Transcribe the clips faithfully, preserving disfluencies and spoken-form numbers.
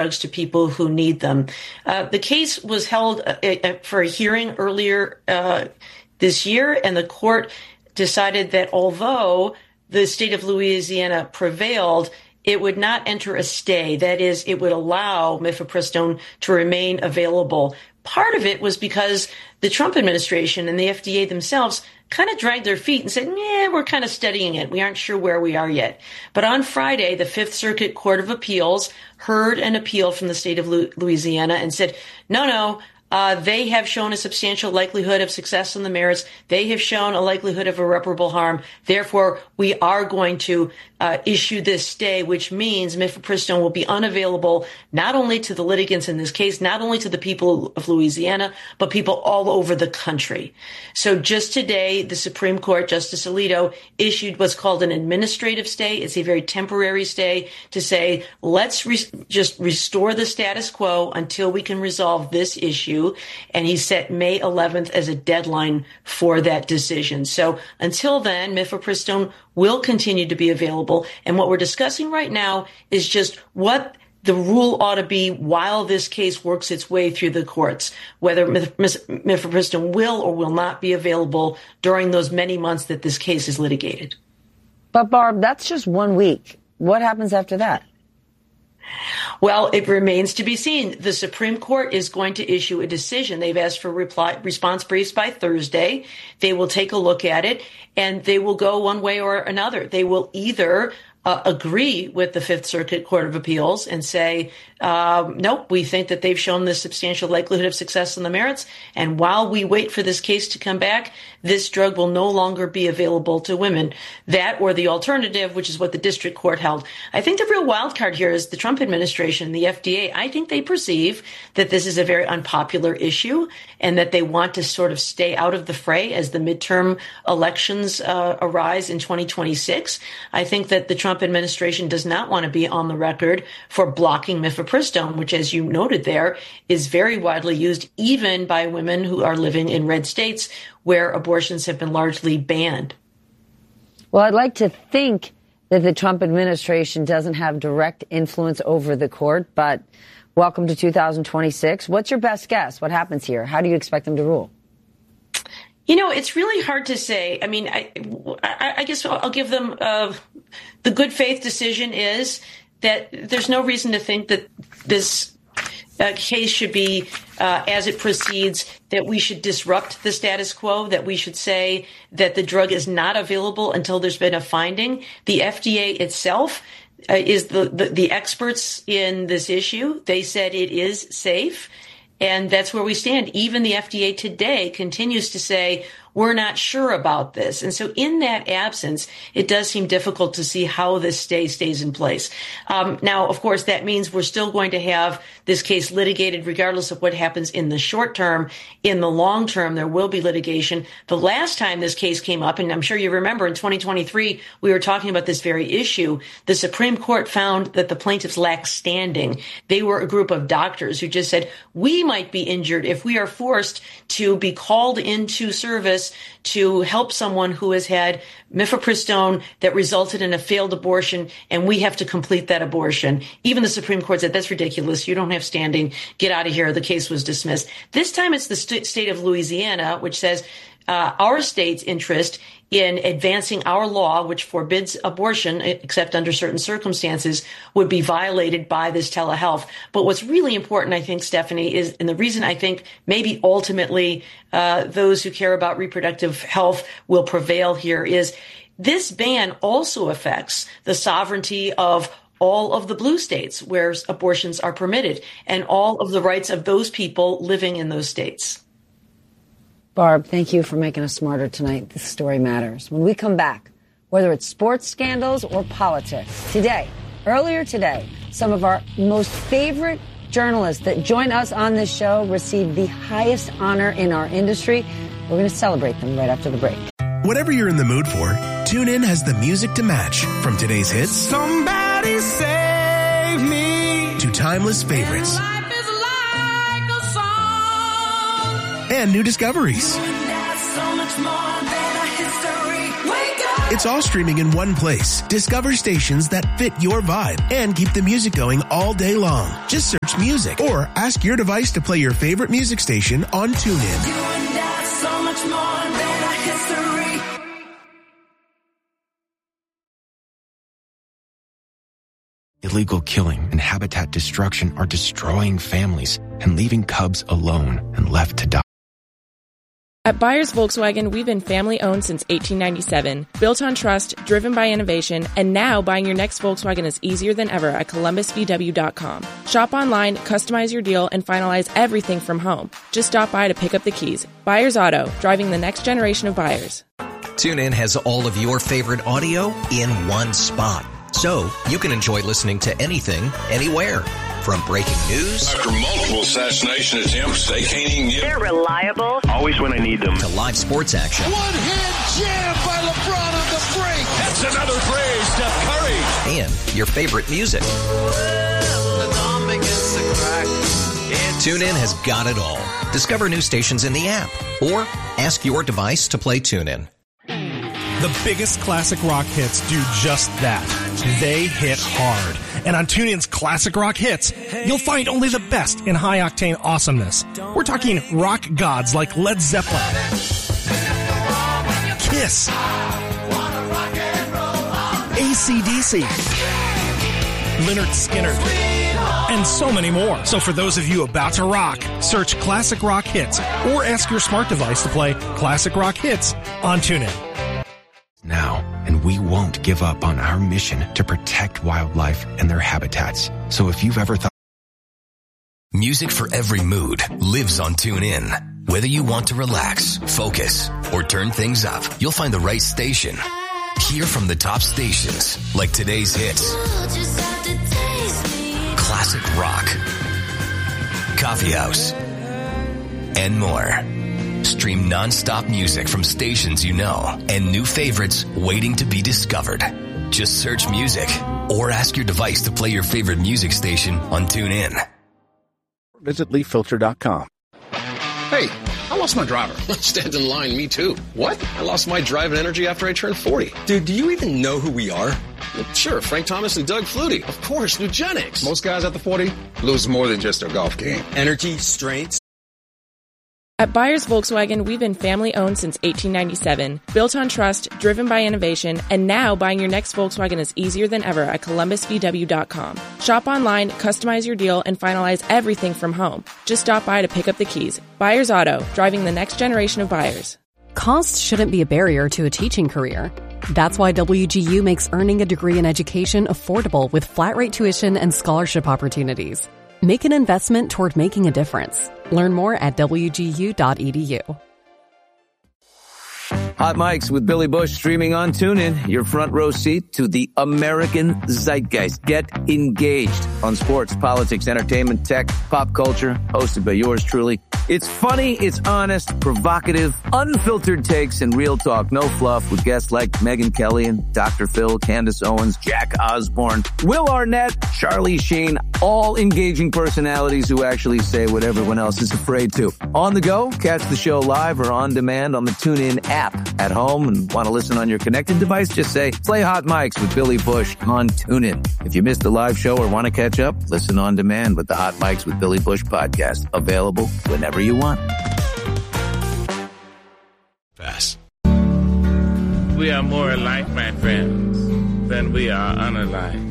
drugs to people who need them. Uh, the case was held uh, for a hearing earlier uh, this year, and the court decided that although the state of Louisiana prevailed, it would not enter a stay. That is, it would allow mifepristone to remain available. Part of it was because the Trump administration and the F D A themselves kind of dragged their feet and said, yeah, we're kind of studying it. We aren't sure where we are yet. But on Friday, the Fifth Circuit Court of Appeals heard an appeal from the state of Louisiana and said, no, no, Uh, they have shown a substantial likelihood of success on the merits. They have shown a likelihood of irreparable harm. Therefore, we are going to uh, issue this stay, which means mifepristone will be unavailable not only to the litigants in this case, not only to the people of Louisiana, but people all over the country. So just today, the Supreme Court, Justice Alito, issued what's called an administrative stay. It's a very temporary stay to say, let's re- just restore the status quo until we can resolve this issue. And he set May eleventh as a deadline for that decision. So until then, mifepristone will continue to be available. And what we're discussing right now is just what the rule ought to be while this case works its way through the courts, whether mifepristone will or will not be available during those many months that this case is litigated. But Barb, that's just one week. What happens after that? Well, it remains to be seen. The Supreme Court is going to issue a decision. They've asked for reply, response briefs by Thursday. They will take a look at it, and they will go one way or another. They will either uh, agree with the Fifth Circuit Court of Appeals and say, uh, nope, we think that they've shown this substantial likelihood of success on the merits. And while we wait for this case to come back, this drug will no longer be available to women. That or the alternative, which is what the district court held. I think the real wild card here is the Trump administration, the F D A. I think they perceive that this is a very unpopular issue and that they want to sort of stay out of the fray as the midterm elections uh, arise in twenty twenty-six. I think that the Trump administration does not want to be on the record for blocking mifepristone, which, as you noted there, is very widely used even by women who are living in red states where abortions have been largely banned. Well, I'd like to think that the Trump administration doesn't have direct influence over the court, but welcome to two thousand twenty-six. What's your best guess? What happens here? How do you expect them to rule? You know, it's really hard to say. I mean, I, I, I guess I'll give them uh, the good faith decision is that there's no reason to think that this uh, case should be, uh, as it proceeds, that we should disrupt the status quo, that we should say that the drug is not available until there's been a finding. The F D A itself uh, is the, the, the experts in this issue. They said it is safe. And that's where we stand. Even the F D A today continues to say, we're not sure about this. And so in that absence, it does seem difficult to see how this stay stays in place. Um, now, of course, that means we're still going to have this case litigated regardless of what happens in the short term. In the long term, there will be litigation. The last time this case came up, and I'm sure you remember in twenty twenty-three, we were talking about this very issue. The Supreme Court found that the plaintiffs lacked standing. They were a group of doctors who just said, we might be injured if we are forced to be called into service to help someone who has had mifepristone that resulted in a failed abortion, and we have to complete that abortion. Even the Supreme Court said, that's ridiculous. You don't have standing. Get out of here. The case was dismissed. This time it's the st- state of Louisiana, which says uh, our state's interest in advancing our law, which forbids abortion, except under certain circumstances, would be violated by this telehealth. But what's really important, I think, Stephanie, is, and the reason I think maybe ultimately uh, those who care about reproductive health will prevail here, is this ban also affects the sovereignty of all of the blue states where abortions are permitted and all of the rights of those people living in those states. Barb, thank you for making us smarter tonight. This story matters. When we come back, whether it's sports scandals or politics, today, earlier today, some of our most favorite journalists that join us on this show received the highest honor in our industry. We're going to celebrate them right after the break. Whatever you're in the mood for, TuneIn has the music to match. From today's hits, Somebody Save Me, to timeless favorites. And new discoveries. So much more than a history. Wake up. It's all streaming in one place. Discover stations that fit your vibe and keep the music going all day long. Just search music or ask your device to play your favorite music station on TuneIn. You and I, so much more than a history. Illegal killing and habitat destruction are destroying families and leaving cubs alone and left to die. At Byers Volkswagen, we've been family-owned since eighteen ninety-seven, built on trust, driven by innovation, and now buying your next Volkswagen is easier than ever at Columbus V W dot com. Shop online, customize your deal, and finalize everything from home. Just stop by to pick up the keys. Byers Auto, driving the next generation of buyers. TuneIn has all of your favorite audio in one spot, so you can enjoy listening to anything, anywhere. From breaking news after multiple assassination attempts, they can't even get. They're reliable. Always when I need them. To live sports action. One hand jam by LeBron on the break. That's another phrase, Steph Curry. And your favorite music. TuneIn has got it all. Discover new stations in the app or ask your device to play TuneIn. The biggest classic rock hits do just that. They hit hard. And on TuneIn's Classic Rock Hits, you'll find only the best in high-octane awesomeness. We're talking rock gods like Led Zeppelin, Kiss, A C D C, Lynyrd Skynyrd, and so many more. So for those of you about to rock, search Classic Rock Hits or ask your smart device to play Classic Rock Hits on TuneIn. Now, and we won't give up on our mission to protect wildlife and their habitats. So if you've ever thought... Music for every mood lives on TuneIn. Whether you want to relax, focus, or turn things up, you'll find the right station. Hear from the top stations, like today's hits, classic rock, coffee house, and more. Stream non-stop music from stations you know and new favorites waiting to be discovered. Just search music or ask your device to play your favorite music station on TuneIn. Visit leaf filter dot com. Hey, I lost my driver. Stand in line, me too. What? I lost my drive and energy after I turned forty. Dude, do you even know who we are? Well, sure, Frank Thomas and Doug Flutie. Of course, Nugenics. Most guys at the forty lose more than just their golf game. Energy, strength. At Byers Volkswagen, we've been family-owned since eighteen ninety-seven, built on trust, driven by innovation, and now buying your next Volkswagen is easier than ever at Columbus V W dot com. Shop online, customize your deal, and finalize everything from home. Just stop by to pick up the keys. Byers Auto, driving the next generation of buyers. Cost shouldn't be a barrier to a teaching career. That's why W G U makes earning a degree in education affordable with flat-rate tuition and scholarship opportunities. Make an investment toward making a difference. Learn more at W G U dot E D U. Hot Mics with Billy Bush streaming on TuneIn. Your front row seat to the American zeitgeist. Get engaged on sports, politics, entertainment, tech, pop culture. Hosted by yours truly. It's funny, it's honest, provocative, unfiltered takes, and real talk. No fluff with guests like Megyn Kelly and Doctor Phil, Candace Owens, Jack Osborne, Will Arnett, Charlie Sheen. All engaging personalities who actually say what everyone else is afraid to. On the go, catch the show live or on demand on the TuneIn app. At home and want to listen on your connected device, just say, play Hot Mics with Billy Bush on TuneIn. If you missed the live show or want to catch up, listen on demand with the Hot Mics with Billy Bush podcast. Available whenever you want. Fast. We are more alike, my friends, than we are unalike.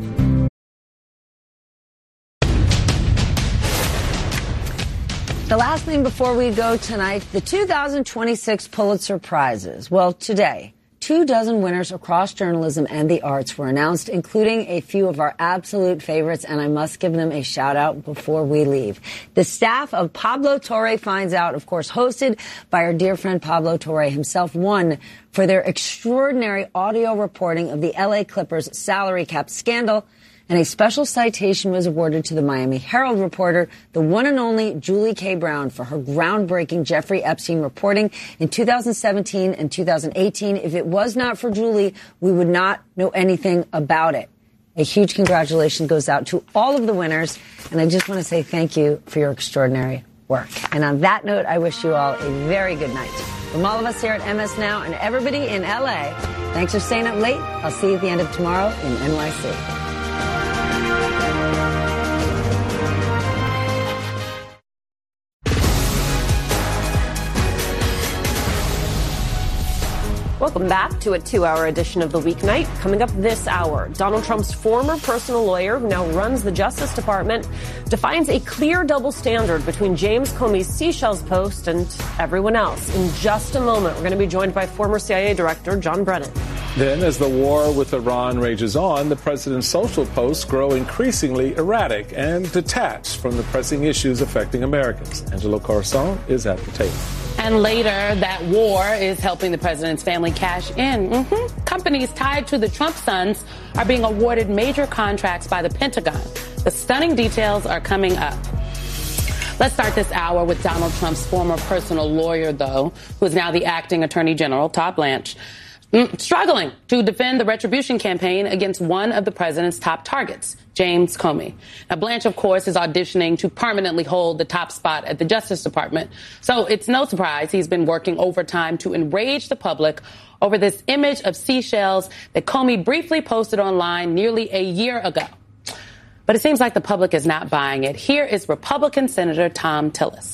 The last thing before we go tonight, the two thousand twenty-six Pulitzer Prizes. Well, today, two dozen winners across journalism and the arts were announced, including a few of our absolute favorites, and I must give them a shout out before we leave. The staff of Pablo Torre Finds Out, of course, hosted by our dear friend Pablo Torre himself, won for their extraordinary audio reporting of the L A Clippers salary cap scandal. And a special citation was awarded to the Miami Herald reporter, the one and only Julie K. Brown, for her groundbreaking Jeffrey Epstein reporting in two thousand seventeen and two thousand eighteen. If it was not for Julie, we would not know anything about it. A huge congratulations goes out to all of the winners, and I just want to say thank you for your extraordinary work. And on that note, I wish you all a very good night. From all of us here at M S Now and everybody in L A, Thanks for staying up late. I'll see you at the end of tomorrow in N Y C. Welcome back to a two-hour edition of The Weeknight. Coming up this hour, Donald Trump's former personal lawyer, who now runs the Justice Department, defines a clear double standard between James Comey's Seychelles post and everyone else. In just a moment, we're going to be joined by former C I A Director John Brennan. Then, as the war with Iran rages on, the president's social posts grow increasingly erratic and detached from the pressing issues affecting Americans. Angelo Coruscant is at the table. And later, that war is helping the president's family cash in. Mm-hmm. Companies tied to the Trump sons are being awarded major contracts by the Pentagon. The stunning details are coming up. Let's start this hour with Donald Trump's former personal lawyer, though, who is now the acting attorney general, Todd Blanche, struggling to defend the retribution campaign against one of the president's top targets, James Comey. Now, Blanche, of course, is auditioning to permanently hold the top spot at the Justice Department. So it's no surprise he's been working overtime to enrage the public over this image of Seychelles that Comey briefly posted online nearly a year ago. But it seems like the public is not buying it. Here is Republican Senator Thom Tillis.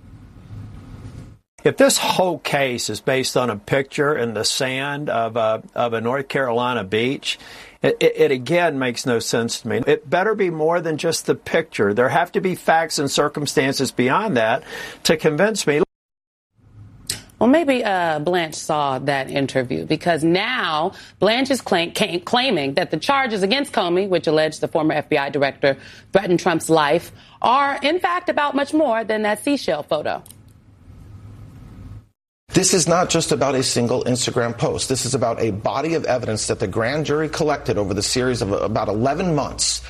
If this whole case is based on a picture in the sand of a, of a North Carolina beach, it, it, it again makes no sense to me. It better be more than just the picture. There have to be facts and circumstances beyond that to convince me. Well, maybe uh, Blanche saw that interview, because now Blanche is claim, claiming that the charges against Comey, which allege the former F B I director threatened Trump's life, are in fact about much more than that seashell photo. This is not just about a single Instagram post. This is about a body of evidence that the grand jury collected over the series of about eleven months.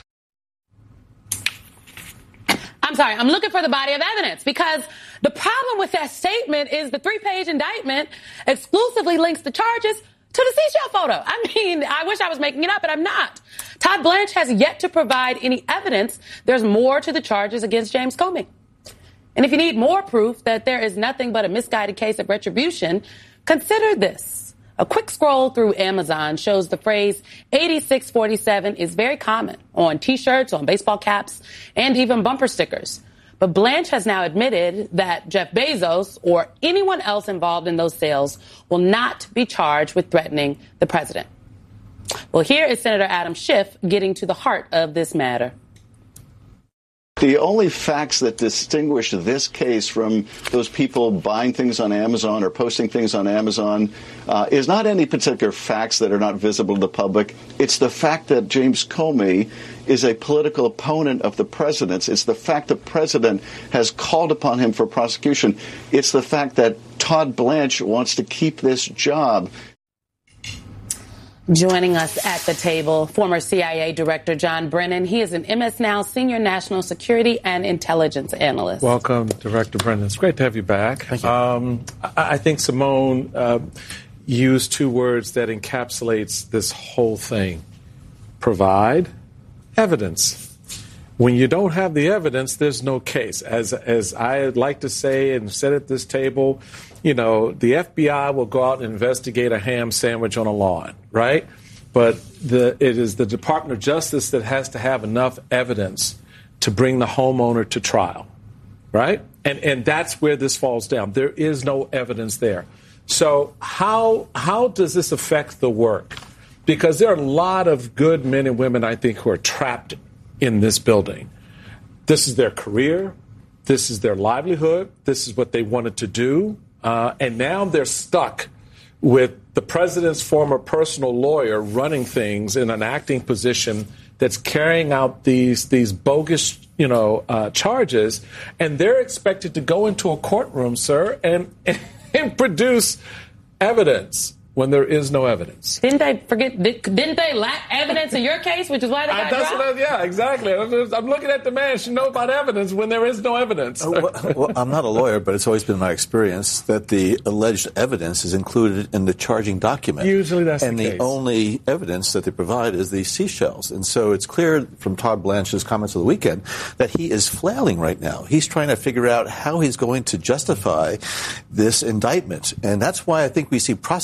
I'm sorry, I'm looking for the body of evidence, because the problem with that statement is the three-page indictment exclusively links the charges to the seashell photo. I mean, I wish I was making it up, but I'm not. Todd Blanche has yet to provide any evidence there's more to the charges against James Comey. And if you need more proof that there is nothing but a misguided case of retribution, consider this. A quick scroll through Amazon shows the phrase eighty-six forty-seven is very common on T-shirts, on baseball caps, and even bumper stickers. But Blanche has now admitted that Jeff Bezos or anyone else involved in those sales will not be charged with threatening the president. Well, here is Senator Adam Schiff getting to the heart of this matter. The only facts that distinguish this case from those people buying things on Amazon or posting things on Amazon uh, is not any particular facts that are not visible to the public. It's the fact that James Comey is a political opponent of the president's. It's the fact the president has called upon him for prosecution. It's the fact that Todd Blanche wants to keep this job. Joining us at the table, former C I A Director John Brennan. He is an M S Now Senior National Security and Intelligence Analyst. Welcome, Director Brennan. It's great to have you back. Thank you. Um, I, I think Simone uh, used two words that encapsulates this whole thing. Provide evidence. When you don't have the evidence, there's no case. As, as I like to say and said at this table, you know, the F B I will go out and investigate a ham sandwich on a lawn, right? But the, it is the Department of Justice that has to have enough evidence to bring the homeowner to trial, right? And and that's where this falls down. There is no evidence there. So how how does this affect the work? Because there are a lot of good men and women, I think, who are trapped in this building. This is their career. This is their livelihood. This is what they wanted to do. Uh, and now they're stuck with the president's former personal lawyer running things in an acting position that's carrying out these these bogus, you know, uh, charges. And they're expected to go into a courtroom, sir, and, and produce evidence when there is no evidence. Didn't they forget? Didn't they lack evidence in your case, which is why they got uh, that's dropped? What I, yeah, exactly. I'm looking at the man. Should know about evidence when there is no evidence. Uh, well, well, I'm not a lawyer, but it's always been my experience that the alleged evidence is included in the charging document. Usually that's and the case. And the only evidence that they provide is the seashells. And so it's clear from Todd Blanche's comments of the weekend that he is flailing right now. He's trying to figure out how he's going to justify this indictment. And that's why I think we see prosecutors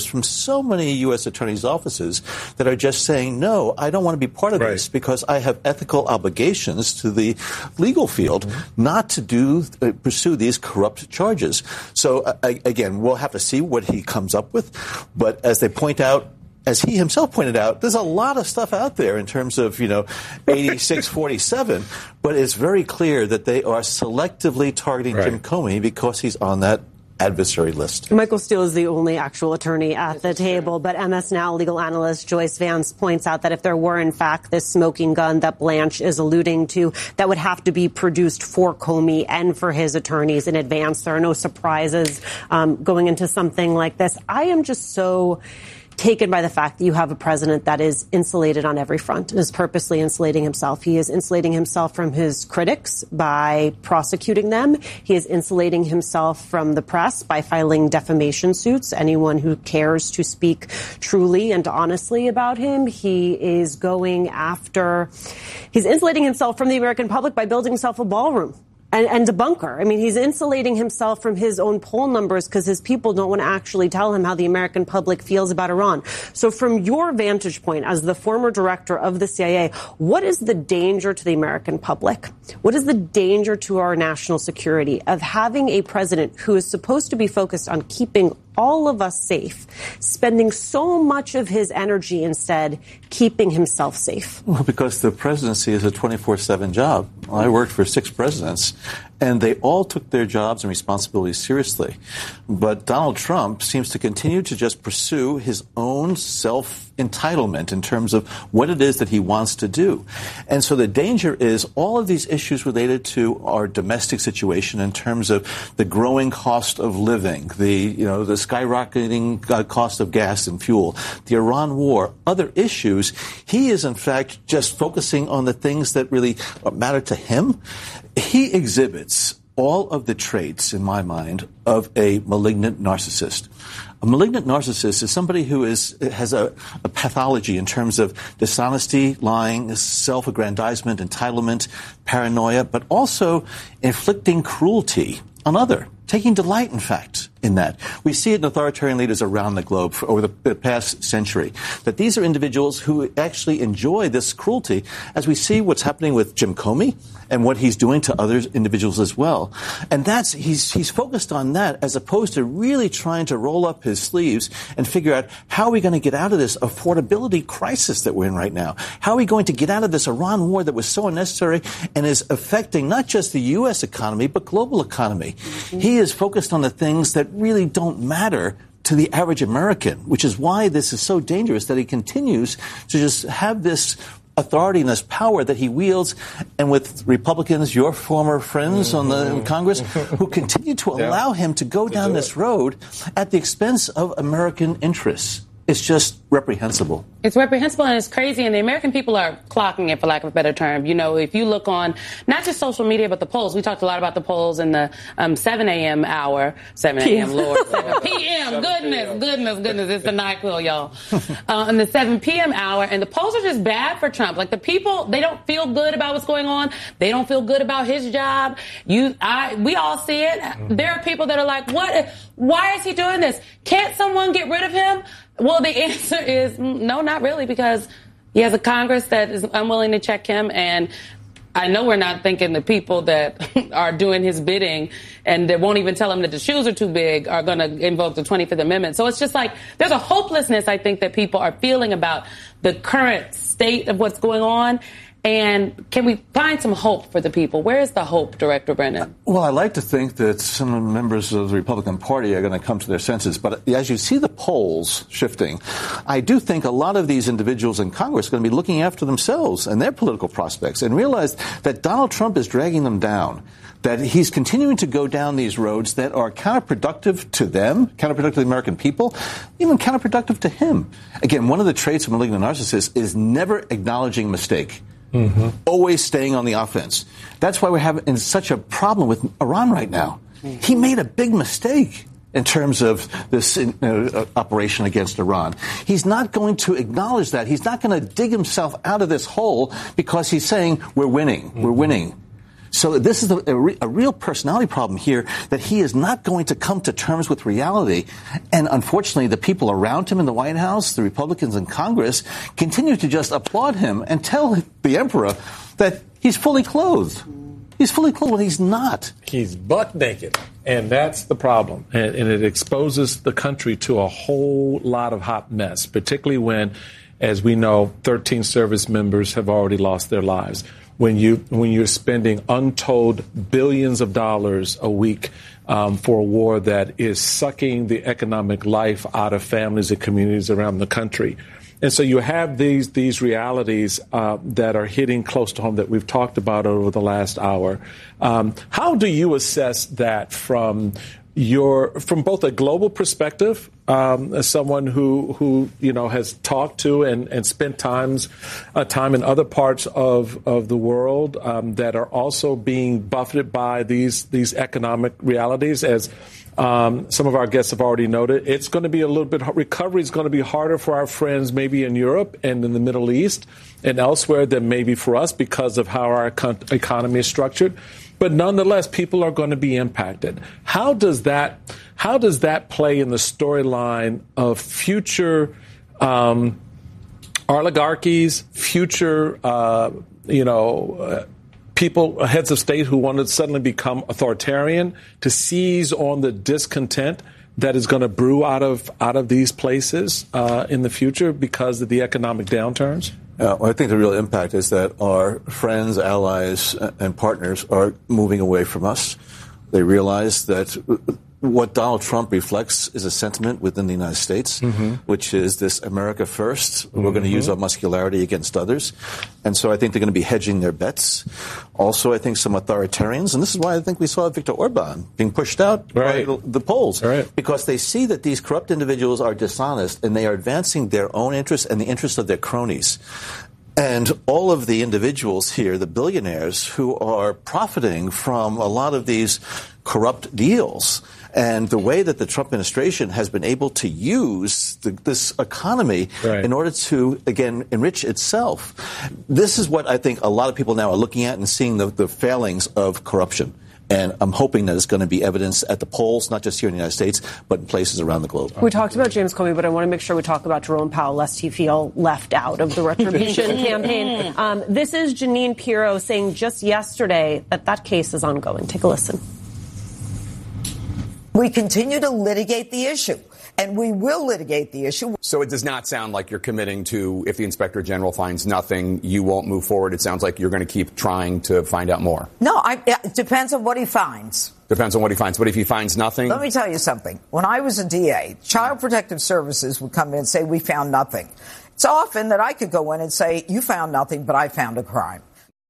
letters from so many U S attorneys' offices that are just saying, no, I don't want to be part of right. this because I have ethical obligations to the legal field mm-hmm. not to do uh, pursue these corrupt charges. So, uh, again, we'll have to see what he comes up with. But as they point out, as he himself pointed out, there's a lot of stuff out there in terms of, you know, eighty-six forty-seven, but it's very clear that they are selectively targeting right. Jim Comey because he's on that adversary list. Michael Steele is the only actual attorney at the table, but M S Now legal analyst Joyce Vance points out that if there were, in fact, this smoking gun that Blanche is alluding to, that would have to be produced for Comey and for his attorneys in advance. There are no surprises um, going into something like this. I am just so taken by the fact that you have a president that is insulated on every front and is purposely insulating himself. He is insulating himself from his critics by prosecuting them. He is insulating himself from the press by filing defamation suits. Anyone who cares to speak truly and honestly about him, he is going after, he's insulating himself from the American public by building himself a ballroom. And, and a bunker. I mean, he's insulating himself from his own poll numbers because his people don't want to actually tell him how the American public feels about Iran. So from your vantage point as the former director of the C I A, what is the danger to the American public? What is the danger to our national security of having a president who is supposed to be focused on keeping all of us safe, spending so much of his energy instead keeping himself safe? Well, because the presidency is a twenty-four seven job. I worked for six presidents, and they all took their jobs and responsibilities seriously. But Donald Trump seems to continue to just pursue his own self-entitlement in terms of what it is that he wants to do. And so the danger is all of these issues related to our domestic situation in terms of the growing cost of living, the, you know, the skyrocketing uh, cost of gas and fuel, the Iran war, other issues. He is, in fact, just focusing on the things that really matter to him. He exhibits all of the traits, in my mind, of a malignant narcissist. A malignant narcissist is somebody who is has a, a pathology in terms of dishonesty, lying, self-aggrandizement, entitlement, paranoia, but also inflicting cruelty on others. Taking delight, in fact, in that. We see it in authoritarian leaders around the globe for, over the, the past century, that these are individuals who actually enjoy this cruelty, as we see what's happening with Jim Comey and what he's doing to other individuals as well. And that's, he's, he's focused on that as opposed to really trying to roll up his sleeves and figure out how are we going to get out of this affordability crisis that we're in right now? How are we going to get out of this Iran war that was so unnecessary and is affecting not just the U S economy, but global economy? Mm-hmm. He is focused on the things that really don't matter to the average American, which is why this is so dangerous that he continues to just have this authority and this power that he wields, and with Republicans, your former friends mm-hmm. on the in Congress, who continue to allow yeah. him to go to down this it. road at the expense of American interests. It's just reprehensible. It's reprehensible and it's crazy, and the American people are clocking it, for lack of a better term. You know, if you look on not just social media, but the polls. We talked a lot about the polls in the um, seven a.m. hour. seven a.m., Lord. seven p.m. Goodness, goodness, goodness. It's the NyQuil, y'all. Uh, in the seven p.m. hour, and the polls are just bad for Trump. Like, the people, they don't feel good about what's going on. They don't feel good about his job. You, I, we all see it. Mm-hmm. There are people that are like, what? Why is he doing this? Can't someone get rid of him? Well, the answer is no, not really, because he has a Congress that is unwilling to check him. And I know we're not thinking the people that are doing his bidding and that won't even tell him that the shoes are too big are going to invoke the twenty-fifth Amendment. So it's just like there's a hopelessness, I think, that people are feeling about the current state of what's going on. And can we find some hope for the people? Where is the hope, Director Brennan? Well, I like to think that some members of the Republican Party are going to come to their senses. But as you see the polls shifting, I do think a lot of these individuals in Congress are going to be looking after themselves and their political prospects and realize that Donald Trump is dragging them down, that he's continuing to go down these roads that are counterproductive to them, counterproductive to the American people, even counterproductive to him. Again, one of the traits of a malignant narcissist is never acknowledging mistake. Mm-hmm. Always staying on the offense. That's why we're having such a problem with Iran right now. Mm-hmm. He made a big mistake in terms of this uh, operation against Iran. He's not going to acknowledge that. He's not going to dig himself out of this hole because he's saying, we're winning, mm-hmm. we're winning. So this is a, a, re, a real personality problem here, that he is not going to come to terms with reality. And unfortunately, the people around him in the White House, the Republicans in Congress, continue to just applaud him and tell the emperor that he's fully clothed. He's fully clothed when he's not. He's buck naked. And that's the problem. And, and it exposes the country to a whole lot of hot mess, particularly when, as we know, thirteen service members have already lost their lives. When, you, when you're spending untold billions of dollars a week um, for a war that is sucking the economic life out of families and communities around the country. And so you have these these realities uh, that are hitting close to home that we've talked about over the last hour. Um, how do you assess that from your from both a global perspective, um, as someone who who you know has talked to and, and spent times uh, time in other parts of of the world um, that are also being buffeted by these these economic realities, as Um, some of our guests have already noted, it's going to be a little bit, recovery is going to be harder for our friends maybe in Europe and in the Middle East and elsewhere than maybe for us because of how our econ- economy is structured. But nonetheless, people are going to be impacted. How does that, how does that play in the storyline of future um, oligarchies, future, uh, you know, uh, people, heads of state who want to suddenly become authoritarian, to seize on the discontent that is going to brew out of out of these places uh, in the future because of the economic downturns? Uh, well, I think the real impact is that our friends, allies, and partners are moving away from us. They realize that what Donald Trump reflects is a sentiment within the United States, mm-hmm. which is this America first. Mm-hmm. We're going to use our muscularity against others. And so I think they're going to be hedging their bets. Also, I think some authoritarians, and this is why I think we saw Viktor Orban being pushed out right. by the polls, right. because they see that these corrupt individuals are dishonest and they are advancing their own interests and the interests of their cronies. And all of the individuals here, the billionaires who are profiting from a lot of these corrupt deals, and the way that the Trump administration has been able to use the, this economy right. in order to, again, enrich itself. This is what I think a lot of people now are looking at and seeing the, the failings of corruption. And I'm hoping that it's going to be evidence at the polls, not just here in the United States, but in places around the globe. We talked about James Comey, but I want to make sure we talk about Jerome Powell, lest he feel left out of the retribution campaign. Um, this is Jeanine Pirro saying just yesterday that that case is ongoing. Take a listen. We continue to litigate the issue, and we will litigate the issue. So it does not sound like you're committing to, if the Inspector General finds nothing, you won't move forward. It sounds like you're going to keep trying to find out more. No, I, it depends on what he finds. Depends on what he finds. But if he finds nothing? Let me tell you something. When I was a D A, Child Protective Services would come in and say, we found nothing. It's often that I could go in and say, you found nothing, but I found a crime.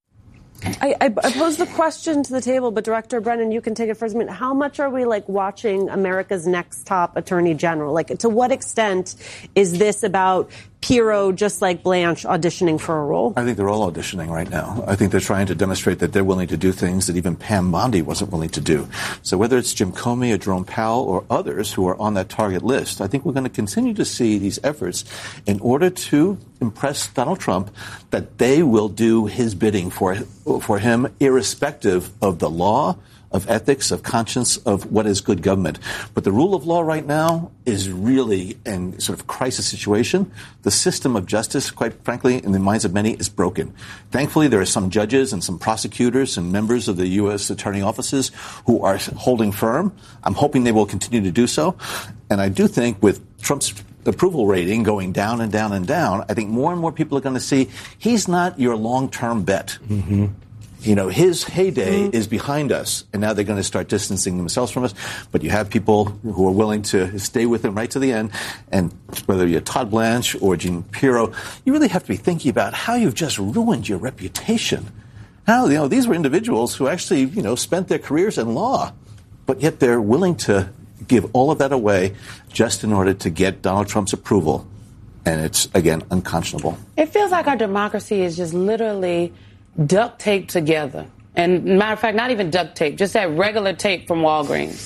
I, I, I pose the question to the table, but Director Brennan, you can take it first. I mean, how much are we like watching America's next top attorney general? Like, to what extent is this about Pirro, just like Blanche, auditioning for a role? I think they're all auditioning right now. I think they're trying to demonstrate that they're willing to do things that even Pam Bondi wasn't willing to do. So whether it's Jim Comey or Jerome Powell or others who are on that target list, I think we're going to continue to see these efforts in order to impress Donald Trump that they will do his bidding for, for him, irrespective of the law, of ethics, of conscience, of what is good government. But the rule of law right now is really in sort of crisis situation. The system of justice, quite frankly, in the minds of many, is broken. Thankfully, there are some judges and some prosecutors and members of the U S attorney offices who are holding firm. I'm hoping they will continue to do so. And I do think with Trump's approval rating going down and down and down, I think more and more people are going to see he's not your long-term bet. Mm-hmm. You know, his heyday mm-hmm. is behind us, and now they're going to start distancing themselves from us. But you have people who are willing to stay with him right to the end. And whether you're Todd Blanche or Jeanine Pirro, you really have to be thinking about how you've just ruined your reputation. How, you know, these were individuals who actually, you know, spent their careers in law, but yet they're willing to give all of that away just in order to get Donald Trump's approval. And it's, again, unconscionable. It feels like our democracy is just literally duct tape together. And matter of fact, not even duct tape, just that regular tape from Walgreens.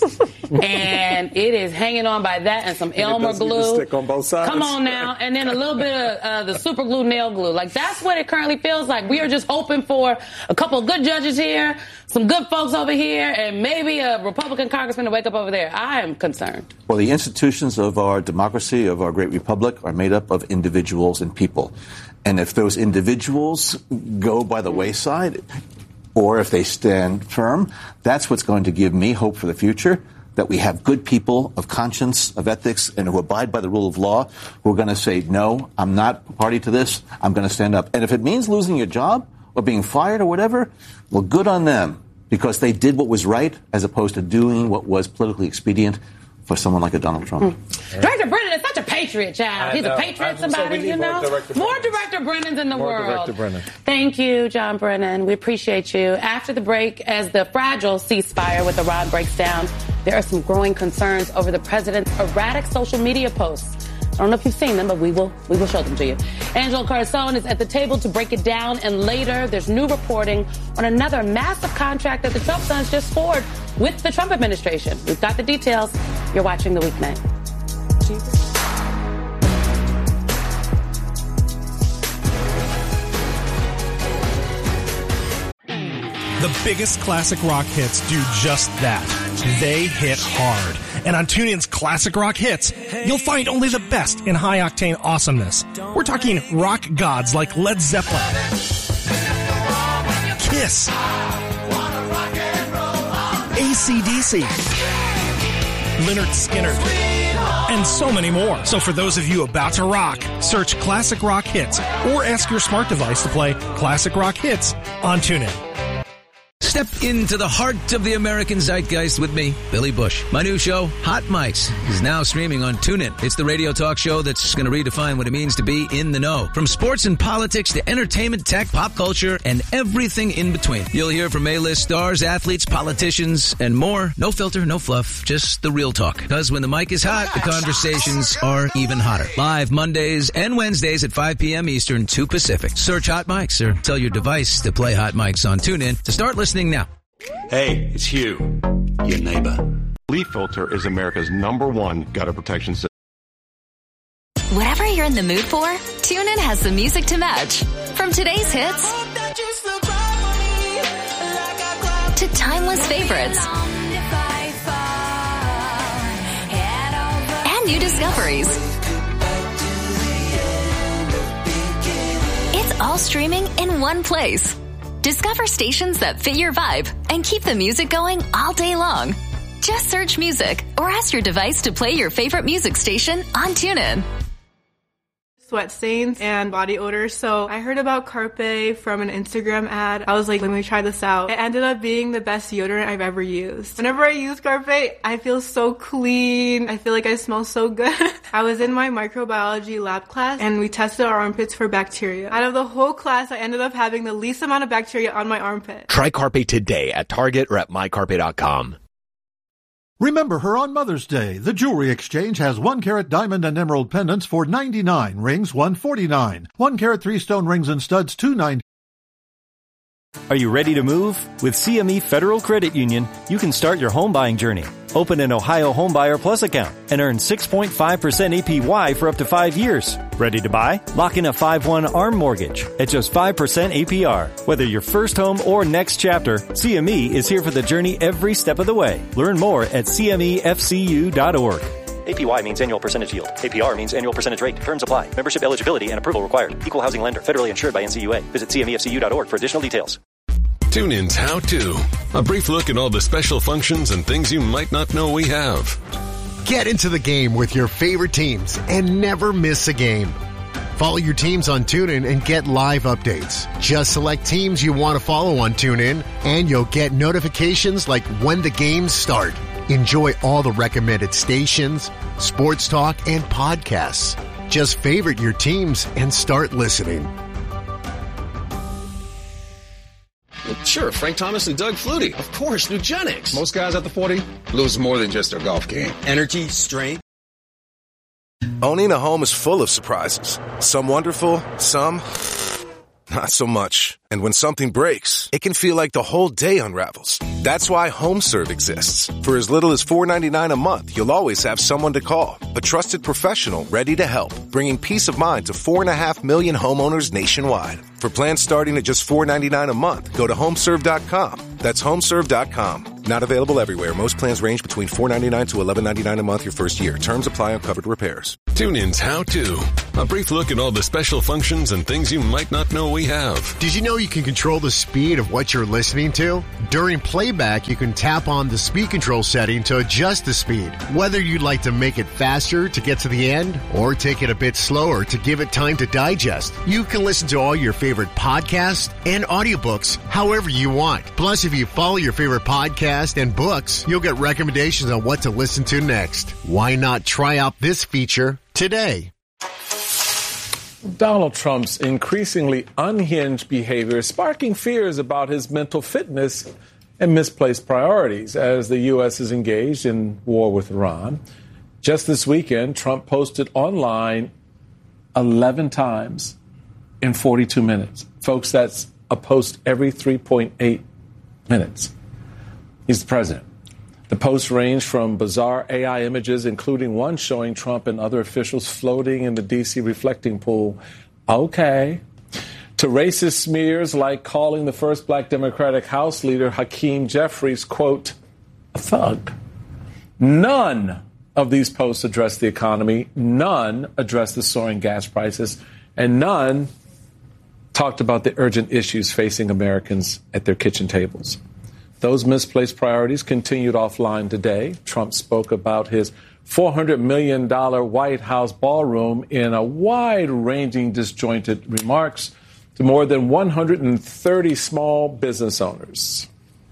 and it is hanging on by that and some Elmer and it glue. Stick on both sides. Come on now, and then a little bit of uh, the super glue nail glue. Like that's what it currently feels like. We are just hoping for a couple of good judges here, some good folks over here, and maybe a Republican congressman to wake up over there. I am concerned. Well, the institutions of our democracy, of our great republic, are made up of individuals and people. And if those individuals go by the wayside, or if they stand firm, that's what's going to give me hope for the future, that we have good people of conscience, of ethics, and who abide by the rule of law, who are going to say, no, I'm not party to this, I'm going to stand up. And if it means losing your job or being fired or whatever, well, good on them, because they did what was right as opposed to doing what was politically expedient for someone like a Donald Trump. Mm. Director Brennan is such a patriot, child. He's a patriot, somebody, you know? More Director, more Director Brennans in the more world. Director Brennan. Thank you, John Brennan. We appreciate you. After the break, as the fragile ceasefire with Iran breaks down, there are some growing concerns over the president's erratic social media posts. I don't know if you've seen them, but we will we will show them to you. Angelo Carson is at the table to break it down, and later there's new reporting on another massive contract that the Trump sons just scored with the Trump administration. We've got the details. You're watching The Weeknight. The biggest classic rock hits do just that. They hit hard. And on TuneIn's Classic Rock Hits, you'll find only the best in high-octane awesomeness. We're talking rock gods like Led Zeppelin, Kiss, A C D C, Lynyrd Skynyrd, and so many more. So for those of you about to rock, search Classic Rock Hits or ask your smart device to play Classic Rock Hits on TuneIn. Step into the heart of the American zeitgeist with me, Billy Bush. My new show, Hot Mics, is now streaming on TuneIn. It's the radio talk show that's going to redefine what it means to be in the know. From sports and politics to entertainment, tech, pop culture, and everything in between. You'll hear from A-list stars, athletes, politicians, and more. No filter, no fluff, just the real talk. Because when the mic is hot, the conversations are even hotter. Live Mondays and Wednesdays at five p.m. Eastern, two Pacific. Search Hot Mics or tell your device to play Hot Mics on TuneIn to start listening now. Hey, it's Hugh, your neighbor. Leaf Filter is America's number one gutter protection system. Whatever you're in the mood for, TuneIn has the music to match. From today's hits to timeless favorites and new discoveries. It's all streaming in one place. Discover stations that fit your vibe and keep the music going all day long. Just search music or ask your device to play your favorite music station on TuneIn. Sweat stains and body odor. So I heard about Carpe from an Instagram ad. I was like, let me try this out. It ended up being the best deodorant I've ever used. Whenever I use Carpe, I feel so clean. I feel like I smell so good. I was in my microbiology lab class and we tested our armpits for bacteria. Out of the whole class, I ended up having the least amount of bacteria on my armpit. Try Carpe today at Target or at my carpe dot com. Remember her on Mother's Day. The Jewelry Exchange has one carat diamond and emerald pendants for ninety-nine dollars, rings one forty-nine, one carat three stone rings and studs two ninety. Are you ready to move? With C M E Federal Credit Union, you can start your home buying journey. Open an Ohio Homebuyer Plus account and earn six point five percent A P Y for up to five years. Ready to buy? Lock in a five one ARM mortgage at just five percent A P R. Whether your first home or next chapter, C M E is here for the journey every step of the way. Learn more at C M E F C U dot org. A P Y means annual percentage yield. A P R means annual percentage rate. Terms apply. Membership eligibility and approval required. Equal housing lender. Federally insured by N C U A. Visit C M E F C U dot org for additional details. TuneIn's How To. A brief look at all the special functions and things you might not know we have. Get into the game with your favorite teams and never miss a game. Follow your teams on TuneIn and get live updates. Just select teams you want to follow on TuneIn and you'll get notifications like when the games start. Enjoy all the recommended stations, sports talk, and podcasts. Just favorite your teams and start listening. Sure, Frank Thomas and Doug Flutie. Of course, Nugenics. Most guys at the forty lose more than just their golf game. Energy, strength. Owning a home is full of surprises. Some wonderful, some not so much. And when something breaks, it can feel like the whole day unravels. That's why HomeServe exists. For as little as four dollars and ninety-nine cents a month, you'll always have someone to call. A trusted professional ready to help, bringing peace of mind to four point five million homeowners nationwide. For plans starting at just four dollars and ninety-nine cents a month, go to homeserve dot com. That's homeserve dot com. Not available everywhere. Most plans range between four dollars and ninety-nine cents to eleven dollars and ninety-nine cents a month your first year. Terms apply on covered repairs. TuneIn's How To. A brief look at all the special functions and things you might not know we have. Did you know you can control the speed of what you're listening to? During playback, you can tap on the speed control setting to adjust the speed. Whether you'd like to make it faster to get to the end or take it a bit slower to give it time to digest, you can listen to all your favorite podcasts and audiobooks however you want. Plus, if you follow your favorite podcast and books, you'll get recommendations on what to listen to next. Why not try out this feature today? Donald Trump's increasingly unhinged behavior is sparking fears about his mental fitness and misplaced priorities as the U S is engaged in war with Iran. Just this weekend, Trump posted online eleven times in forty-two minutes. Folks, that's a post every three point eight minutes. He's the president. The posts range from bizarre A I images, including one showing Trump and other officials floating in the D C reflecting pool. Okay. To racist smears like calling the first black Democratic House leader, Hakeem Jeffries, quote, a thug. None of these posts address the economy. None address the soaring gas prices. And none talked about the urgent issues facing Americans at their kitchen tables. Those misplaced priorities continued offline today. Trump spoke about his four hundred million dollars White House ballroom in a wide-ranging, disjointed remarks to more than one hundred thirty small business owners.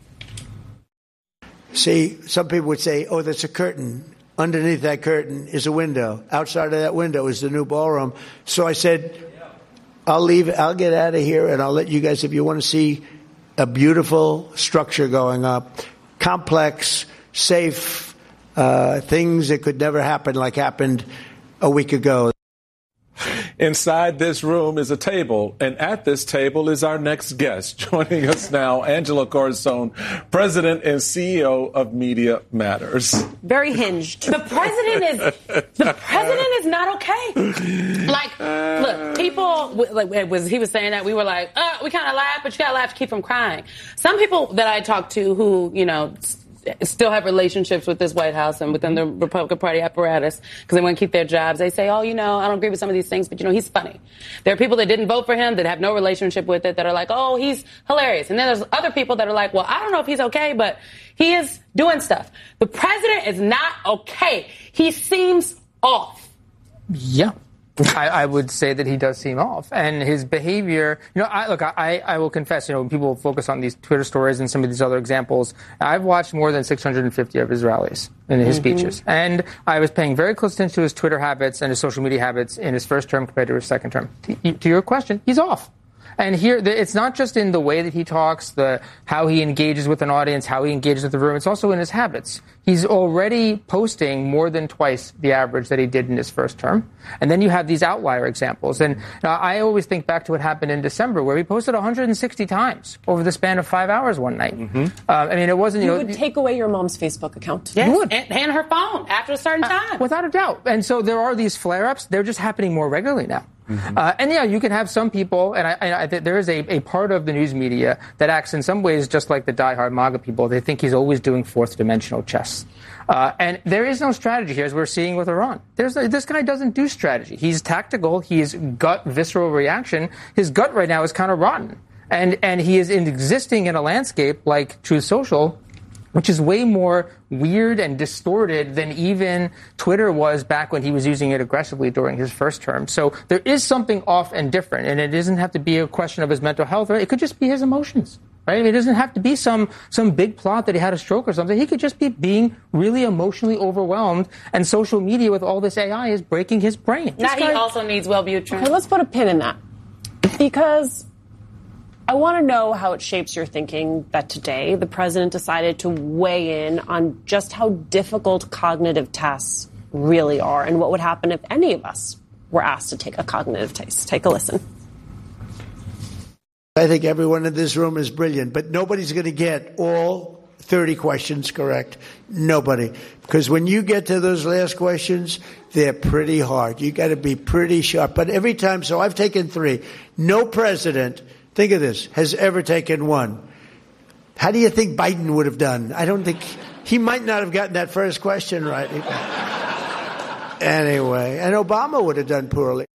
See, some people would say, oh, that's a curtain. Underneath that curtain is a window. Outside of that window is the new ballroom. So I said, I'll leave, I'll get out of here, and I'll let you guys, if you want to see a beautiful structure going up, complex, safe, uh, things that could never happen like happened a week ago. Inside this room is a table, and at this table is our next guest. Joining us now, Angela Corazon, President and C E O of Media Matters. Very hinged. The president is the president is not okay. Like, look, people like was he was saying that we were like, uh, we kind of laugh, but you gotta laugh to keep from crying. Some people that I talked to who, you know, still have relationships with this White House and within the Republican Party apparatus because they want to keep their jobs. They say, oh, you know, I don't agree with some of these things, but, you know, he's funny. There are people that didn't vote for him that have no relationship with it that are like, oh, he's hilarious. And then there's other people that are like, well, I don't know if he's okay, but he is doing stuff. The president is not okay. He seems off. Yeah. I, I would say that he does seem off, and his behavior. You know, I look. I, I will confess. You know, when people focus on these Twitter stories and some of these other examples, I've watched more than six hundred fifty of his rallies and his mm-hmm. speeches, and I was paying very close attention to his Twitter habits and his social media habits in his first term compared to his second term. To, to your question, he's off. And here, it's not just in the way that he talks, the how he engages with an audience, how he engages with the room. It's also in his habits. He's already posting more than twice the average that he did in his first term. And then you have these outlier examples. And uh, I always think back to what happened in December, where he posted one hundred sixty times over the span of five hours one night. Mm-hmm. Uh, I mean, it wasn't, you, you know. would take away your mom's Facebook account. Yes. You would. And, and her phone after a certain time. Uh, without a doubt. And so there are these flare-ups. They're just happening more regularly now. Mm-hmm. Uh, and yeah, you can have some people, and I, I, I there is a, a part of the news media that acts in some ways just like the diehard MAGA people. They think he's always doing fourth dimensional chess. Uh, and there is no strategy here, as we're seeing with Iran. There's a, this guy doesn't do strategy. He's tactical. He's gut, visceral reaction. His gut right now is kind of rotten. And, and he is in, existing in a landscape like Truth Social, which is way more weird and distorted than even Twitter was back when he was using it aggressively during his first term. So there is something off and different, and it doesn't have to be a question of his mental health. It could just be his emotions, right? I mean, it doesn't have to be some some big plot that he had a stroke or something. He could just be being really emotionally overwhelmed, and social media with all this A I is breaking his brain. Now he also needs Wellbutrin. Okay, let's put a pin in that, because I want to know how it shapes your thinking that today the president decided to weigh in on just how difficult cognitive tests really are and what would happen if any of us were asked to take a cognitive test. Take a listen. I think everyone in this room is brilliant, but nobody's going to get all thirty questions correct. Nobody. Because when you get to those last questions, they're pretty hard. You got to be pretty sharp. But every time, so I've taken three. No president, think of this, has ever taken one. How do you think Biden would have done? I don't think, he might not have gotten that first question right. Anyway, and Obama would have done poorly.